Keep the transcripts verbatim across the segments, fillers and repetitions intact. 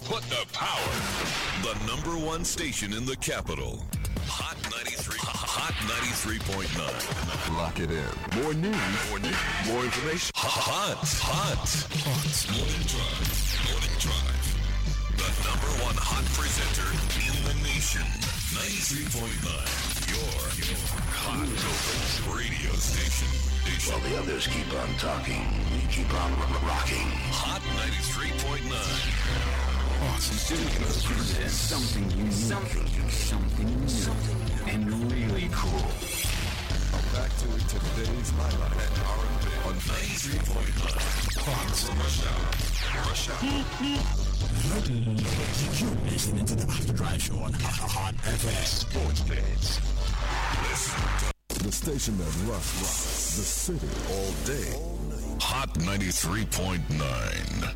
put the power. The number one station in the capital. Hot ninety-three. Hot ninety-three point nine. Lock it in. More news. More news. More information. Hot. Hot. Hot. Morning Drive. Morning Drive. The number one hot presenter in the nation. ninety-three point nine. Your, your hot radio station. While the others keep on talking, we keep on rocking. Hot ninety-three point nine. Austin Studios presents something unique, something unique, something new, something new, and really cool. Back to today's highlight at R and B on ninety-three point nine. Hot Rush Hour. Rush Hour. You're listening to the After Drive Show on Hot F M. Sports Beds. Listen to the station that rocks, rocks the city all day. Hot ninety-three point nine.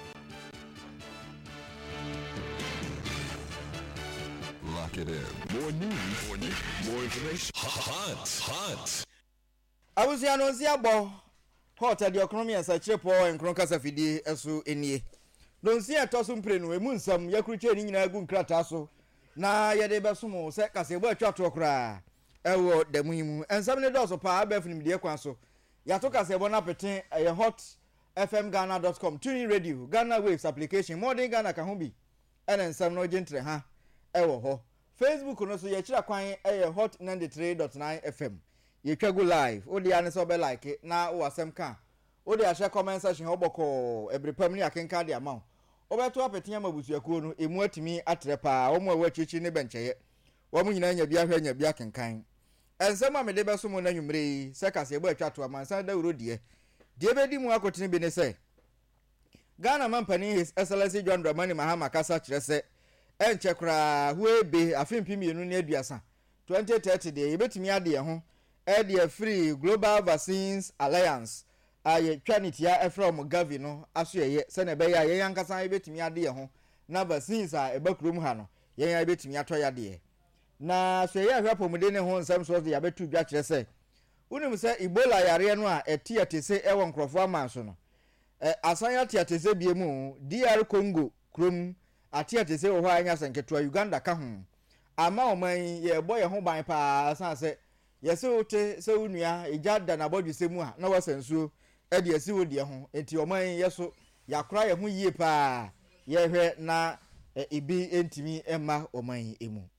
Lock it in. More news. More news. More information. Hot. Hot. I was here on Ziabo. Hot at the economy as a chip or and Croncasa Fidi Esu Eni. Don't see a tossum prenu, a moon some Yakuchin in a good cratasso. Na Yadebasumo, Secas, a word chat to cry. Ewo the muimu and some of the doors of power befin media kwanso yatoka se bona pete a hot f m ghana dot com tuning radio Ghana Waves application modern Ghana ka ho bi enen sam no gentre ha ewo ho Facebook no so ye kira kwan e hot ninety-three point nine F M ye twago live odi ane so be like na o asem ka odi a share comment section oboko every pamni akenka de amount obeto apete amabusuakuo no emu atimi atrepa o mo awachichi ne bencheye wo mu nyina nya bia hwa nya bia kenkan ensema me de beso mu na nwumre sekase ebo atwato amansan da wuro die die bedi mu akotene bi ne se Ghana mampani His Excellency John Dramani Mahama kasa kire se enche kra huebe afimpi mienu ne aduasa twenty thirty de yebetimi ade ho e de free Global Vaccines Alliance aye twanitia efrom Gavi no aso ye se na be ya ye yankasa yebetimi ade ho na vaccines a ebakrum ha no ye ya yebetimi atoya de na so ye ahwa pomude ne ho nsam so de yabetu dwa kire se unim se Ebola yare no a eti atese ewo nkrofo amanso no eh asanya ati atese biemu D R Congo krom ati atese wo ho anya sanketua Uganda ka ho ama oman ye boye ho ban pa san se ye se wote se unua ejada na bodwuse mu a na wasansuo e de esi wo de ho enti oman ye so yakora ye ho yie pa ye hwe na ibi entimi ema oman emu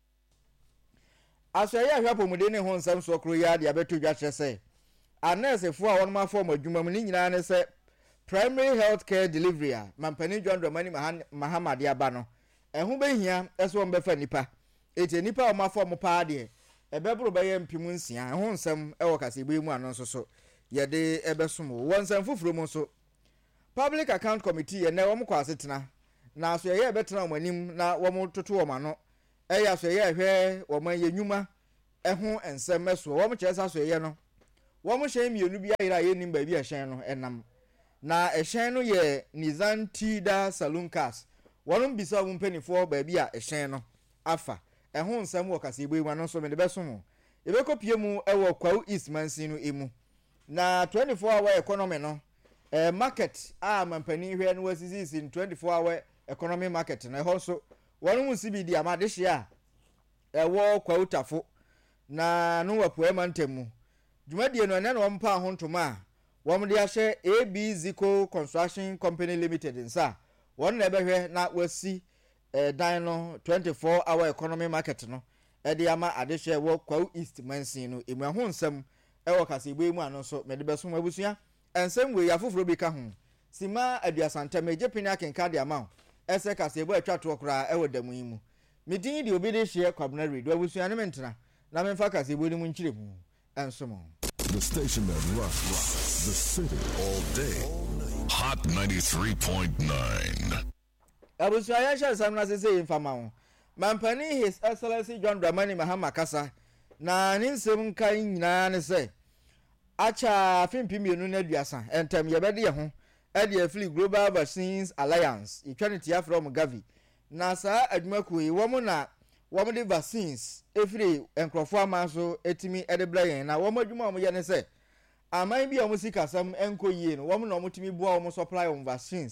aso ye ahwa pomude ne ho nsam so kro ya de abeto dwa kire se anese fo a won ma form adwuma mu ni nyina ne se primary health care delivery a mampani John Dramani Mahama de aba no ehu behia eso on befa nipa eti nipa o ma form pa de ebebro be ye mpimu nsia ehu nsam e wo kase be mu anon so so ye de ebesom won nsam fufuro mu so public account committee ye na wo mkwa asetena na aso ye betena o manim na wo mtoto o ma no eya so ye hwe wo man ye nyuma ehu ensem meso wo mkyesa so ye no wo mhye mienu bia ira ye nim ba bi ehyen no enam na ehyen no ye Nizan Tida Saloon Cars wonum bisa wo mpanifo ba bi a ehyen no afa ehu nsem wo kase igbe no so me de beso ebe kopie mu ewo Kwau East Mansin no emu na twenty-four hour economy no eh market a mampani hwe no wasisi in twenty-four hour economy market na ho so wonu sibi di amade hia ewo Kwau Tafo na no wapo emantemu dwumadie no ne no mpa ho ntoma wom de ahye A B Zico Construction Company Limited nsa won na ebehwe na wasi eh dan no twenty-four hour economy market no e de ama adehye wo Kwau East Mansin no emu ho nsem ewo kase igbe mu ano so mede beso mabusua ensem we yafoforo bi ka ho sima aduasanta meje pini akenka de ama ese kase ebo atwato okra ewo damu yimu medin di obi de hye kwabnari do abusua ne mentena na memfa kase ebo ni mu nkyire mu ensomo. The station that rocks, rocks the city all day. Hot ninety-three point nine. Abusua ya sha sam na sese infama ho mampani His Excellency John Dramani Mahama kasa na ninsem nkan nyina ne se acha fimpi mienu na aduasa entem ye bede ye ho e de afli Global Vaccines Alliance etwaniti ya from Gavi na sa adwumaku yi wo mo na wo mo de vaccines efri enkrofo amanso etimi edebla yen na wo mo adwuma mo ye ne se aman bi o mo sika sam enko yie no wo mo na mo timi bua wo mo supply on vaccines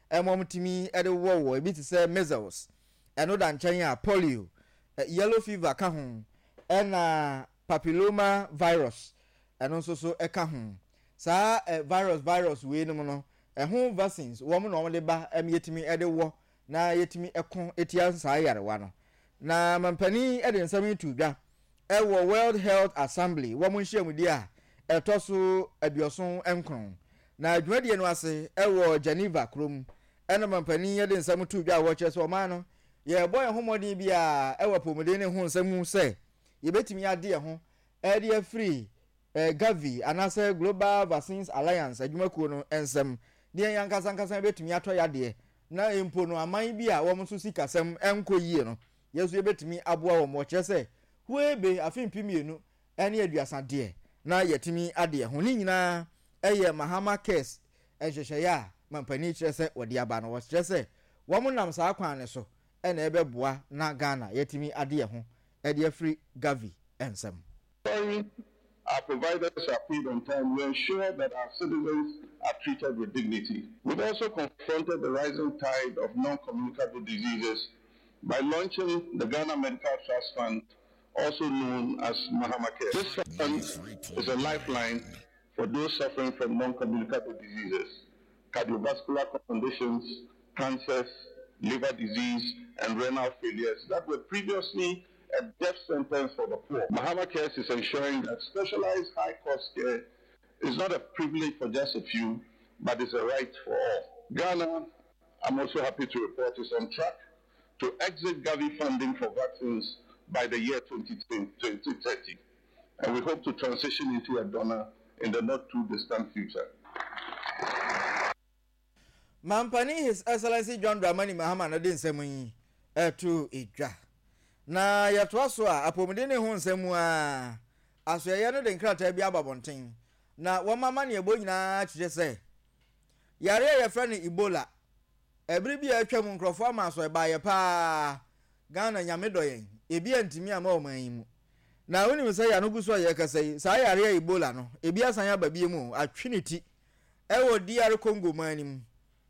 emom timi ede wo wo ebi te say measles eno da nchen ya polio yellow fever ka ho ena papilloma virus eno so so e ka ho sa virus virus we no no ehun vaccines wo mo no de ba em yetimi ede wo na yetimi ekon etia sa yarewa no na mampani ede nsam tu bia e wo World Health Assembly wo mo nhia mudi a etoso aduoson enkron na adwuadie no ase e wo Geneva krom ene mampani ede nsam tu bia wo kyeso o ma no ye boy homodin bia e wo pomode ne ho nsam se ye betimi ade ho e de free eh, Gavi anase Global Vaccines Alliance adwumakuo no ensem de yankasa nkasa betimi ato yade na empo no aman bi a wo mso sikasem enko yie no yesu ebetimi aboa wo mo kyese huebe afimpimienu ene aduasa de na yetimi ade ho ni nyina eye Mahama case ehwehwe ya mampani kyese wode aba no wo kyese wo mo nam sa kwan ne so ene ebeboa na Ghana yetimi ade ho ede free Gavi ensem. Our providers are paid on time. We ensure that our citizens are treated with dignity. We've also confronted the rising tide of non-communicable diseases by launching the Ghana Medical Trust Fund, also known as Mahama Care. This fund is a lifeline for those suffering from non-communicable diseases, cardiovascular conditions, cancers, liver disease, and renal failures that were previously a death sentence for the poor. Mahama Care is ensuring that specialized high-cost care is not a privilege for just a few, but is a right for all. Ghana, I'm also happy to report, is on track to exit Gavi funding for vaccines by the year twenty thirty, and we hope to transition into a donor in the not too distant future. Mampani His Excellency John Dramani Mahama na den semu etu edwa na yɛtoa so a apomede ne ho nsɛm a asoyɛ no de nkrata bi ababɔnten na wɔmama ne ebo nyinaa kyerɛ sɛ yare yɛ frɛ ne Ebola ebiri bi atwa mu nkrɔfo ama so ba yɛ pa Ghana nyame dɔyɛn ebi antimi ama o man yi mu na woni sɛ ya no gu so yɛ kasa yi saa yare yɛ Ebola no ebi asan ya ba bi mu atwiniti ɛwɔ D R Congo man nim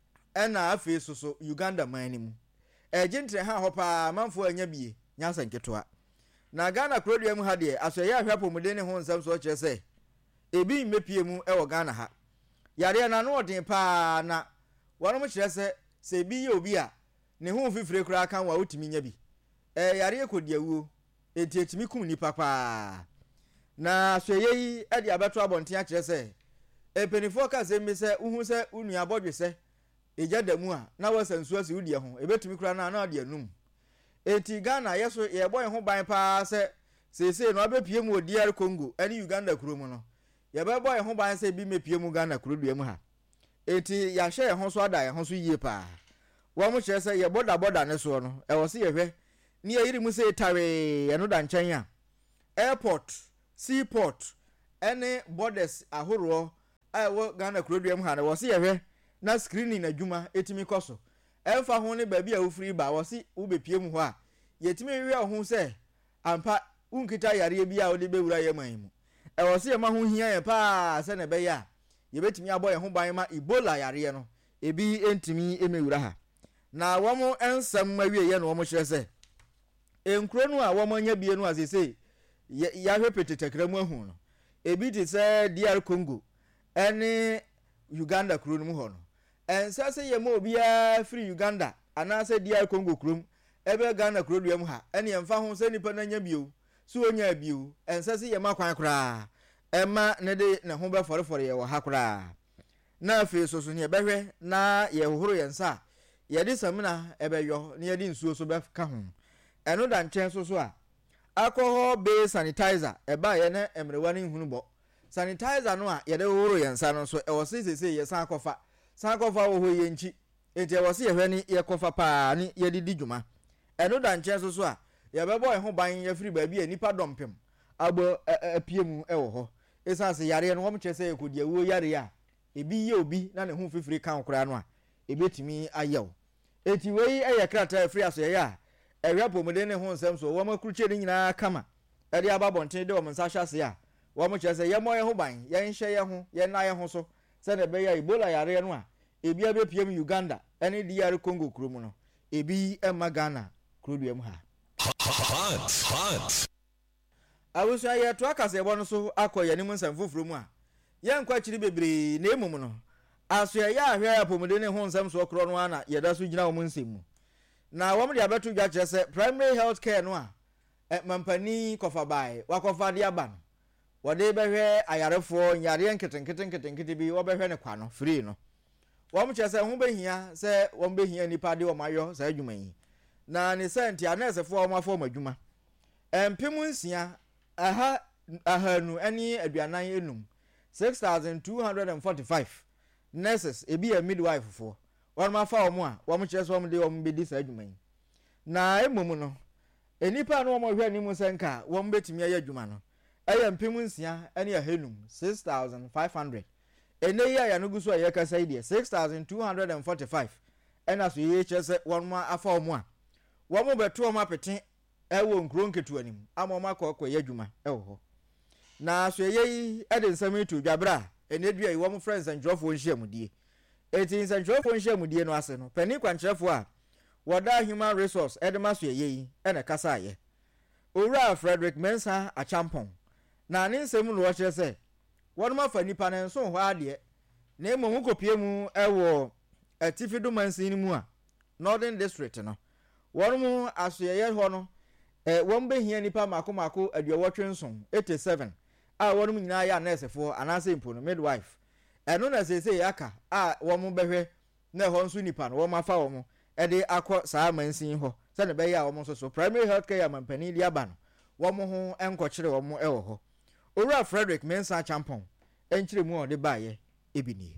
ɛna afi so so Uganda man nim ɛgintre ha hɔ pa manfo anya bie nyasa nketoa na Ghana krodua mu ha de asoye ahwa pomode ne ho nsam so kyerɛ sɛ ebi mmepie mu e wo Ghana ha yare na no odin pa na wono mo kyerɛ sɛ sɛ bi ye obi a ne ho fifire kura kan wa otimi nya bi e yare ekodiawuo enti etimi kum nipa pa na asoye yi e de abeto abonten a kyerɛ sɛ e penifo ka sɛ mi sɛ uhu sɛ unu abodwe sɛ eja damu a na wasansu ase udi ho ebetimi kura na na ode anum eti Ghana yeso ye boy ho ban pa se sese no abepie mu D R Congo ani Uganda kurom no ye be boy ho ban se bi mepie mu Ghana kurodua mu ha eti ya hye ye ho so ada ye ho so yie pa wo mo kire se ye boda boda ne so no e wo se ye hwe ni ye yiri mu se tare ye no da nchen a airport seaport ene borders ahoro a wo Ghana kurodua mu ha na wo se ye hwe na screening adwuma etimi koso emfa ho ne ba bi a ufiri ba wo si wo bepie mu ho a yetimi wi ho se ampa unkita yare bi a wo de bewura ye man mu e wo se ma ho hia ye pa se ne be ya ye betimi abo ye ho ban ma Ebola yare no ebi entimi emewura ha na wo mo ensam ma wie ye no wo mo kyerɛ se enkro no a wo mo nya bie no asese ya hwe petetekra mu ahu no ebi ti se D R Congo ene Uganda kuro no mu ho no ensa se ye ma obi a free Uganda anase D R Congo krom ebe Ghana kuro duam ha ene yemfa ho se nipa na nya bio so onya bio ensa se ye ma kwan kra ema ne de ne ho be forefore ye wo ha kra na afi so so ne be hwe na ye hohoro yensa ye de samina ebe yo ne ye de nsuo so be ka ho eno da nchen so so a alcohol based sanitizer eba ye ne emrewa ne hunu bo sanitizer no a ye de hohoro yensa no so e wo se se ye san akofa sankofa wo ho yenchi ete wo se ye hwe ni ye kofa pa ni ye didi dwuma eno da nche so so a ye bebo ye ho ban ye firi ba bi anipa dompem abo apie mu e wo ho esase yare no wo mche se ekodi awo yare a ebi ye obi na ne ho fifiri kan kora no a ebetimi ayew eti wei eye krata afiri aso ye a ehwe pomode ne ho nsem so wo makruche ni nyina kama e de ababonten de wo msa hwase a wo mche se ye mo ye ho ban ye nhye ye ho ye na ye ho so se ne be ya Ebola yare no a ebi abepiem Uganda ene D R Congo kurom no ebi ema Ghana kuroduam ha Hot, hot. awusu aye to akase ebo no so akoye ne munsam foforo mu a ye nkwa kiri bebre na emum no aso ya ahwe apomode ne ho nsam so okro no ana yeda so gina wo munsam mu na wo de abeto dwa kire se primary health care no a e mampani kofa bai wakofa de aba no wode behwe ayarefo nyare nketenkete nketenkete bi wo behwe ne kwa no free no wo mo kire se ho behia se wo behia nipa de wo mayo sa adwuma yi na ne senti anesefo wo mafo madwuma empem nsia aha ahanu ani aduanan enum six thousand two hundred forty-five nurses ebi a midwife fo won ma fa omo a wo mo kire so wo de wo bedi sa adwuma yi na emom no enipa no wo mo hwe ni mu senka wo betimi aye adwuma no eye mpem nsia ani ahenum six thousand five hundred ene ya ya no guso aye kasa ide six thousand two hundred forty-five ena so ye kire se won ma afa omo a wo mo beto omo apete ewo nkro nketu anim ama ma kokko ye adwuma ewo ho na so ye yi ede nsam itu dwabra ene dua yi wo mo friends and jofo nhyiamudie eti nsan jofo nhyiamudie no ase no pani kwankyerefo a wada human resource ede ma so ye yi ene kasa ye owura Frederick Mensah Achampong na ne nsam no wo kire se won ma fa nipa na nso ho ade na emo hu kopie mu ewo atifido mansin mu a Northern District no won mu asoyeye ho no eh won behia nipa mako mako aduawotwe nson eighty-seven a won mu nyina ya nurse fo anase mpo no midwife eno na sese yaka a won mu behwe na ho nso nipa no won mafa won e de akọ saa mansin ho se ne be ya won so so primary health care mampani di aba no won mu ho enkokyere won mu e wo ho Owura Frederick Mensah Achampong enkyere mu o de baye ebini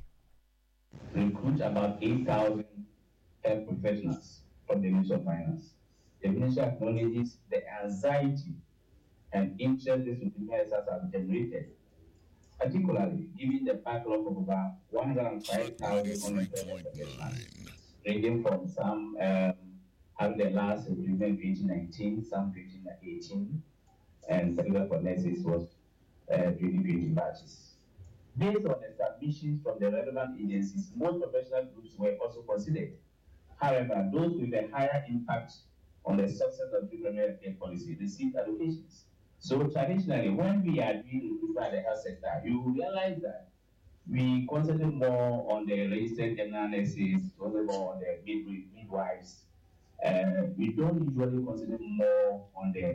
recruit about eight thousand health professionals from the Ministry of Finance. The Ministry acknowledges the anxiety and interest these recruitment have generated, particularly given the backlog of about one hundred five thousand unemployed professionals, ranging from some um, having the last recruitment twenty nineteen, some fifteen eighteen, and several for nurses was uh, twenty twenty batches. Based on the submissions from the relevant agencies, most professional groups were also considered. However, those with a higher impact on the success of the primary care policy received allocations. So traditionally, when we are doing recruitment in the health sector, you realize that we concentrate more on the registered general nurses, also more on the midwives. Uh, we don't usually concentrate more on the